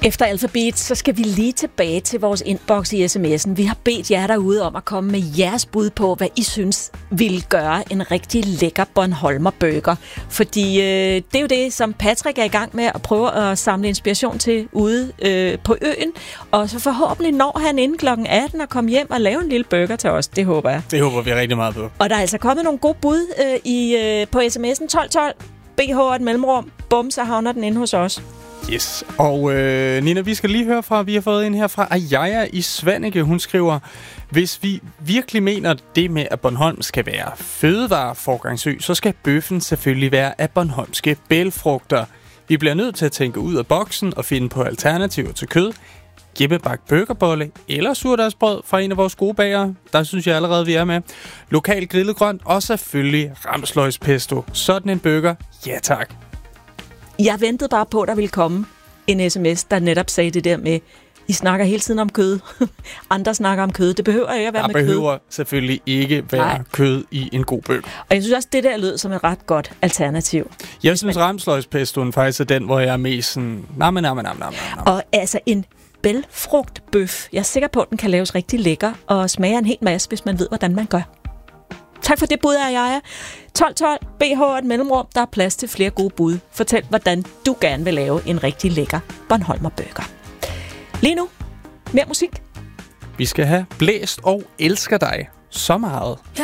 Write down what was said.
Efter alfabet, så skal vi lige tilbage til vores inbox i sms'en. Vi har bedt jer derude om at komme med jeres bud på, hvad I synes ville gøre en rigtig lækker Bornholmer burger. Fordi det er jo det, som Patrick er i gang med at prøve at samle inspiration til ude på øen. Og så forhåbentlig når han inden kl. 18 at komme hjem og lave en lille burger til os. Det håber jeg. Det håber vi rigtig meget på. Og der er altså kommet nogle gode bud på sms'en 1212. BH et mellemrum. Bum, så havner den inde hos os. Yes. Og Nina, vi skal lige høre fra, vi har fået en her fra Ajaja i Svanike. Hun skriver, hvis vi virkelig mener det med, at Bornholm skal være fødevareforgangsø, så skal bøffen selvfølgelig være af bornholmske bælfrugter. Vi bliver nødt til at tænke ud af boksen og finde på alternativer til kød. Gemmebagt burgerbolle eller surdagsbrød fra en af vores gode bagere. Der synes jeg allerede, vi er med. Lokal grillet grønt og selvfølgelig ramsløgspesto. Sådan en burger, ja tak. Jeg ventede bare på, at der ville komme en sms, der netop sagde det der med, I snakker hele tiden om kød. Andre snakker om kød. Det behøver ikke at være med kød. Der behøver selvfølgelig ikke være kød i en god burger. Og jeg synes også, det der lød som et ret godt alternativ. Jeg synes, ramsløgspestoen faktisk er den, hvor jeg er mest sådan... Nam. Og altså en bælfrugtbøf. Jeg er sikker på, at den kan laves rigtig lækker og smager en hel masse, hvis man ved, hvordan man gør. Tak for det bud, Ajaja. 1212 BH et mellemrum. Der er plads til flere gode bud. Fortæl, hvordan du gerne vil lave en rigtig lækker Bornholmer burger. Lige nu, mere musik. Vi skal have Blæst og Elsker dig så meget.